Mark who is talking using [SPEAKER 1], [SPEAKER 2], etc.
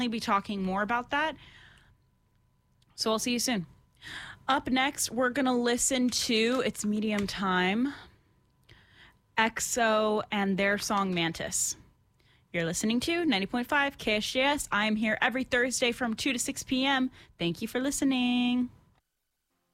[SPEAKER 1] be talking more about that. So I'll see you soon. Up next, we're going to listen to, it's medium time, EXO and their song Mantis. You're listening to 90.5 KSJS. I'm here every Thursday from 2 to 6 p.m. Thank you for listening.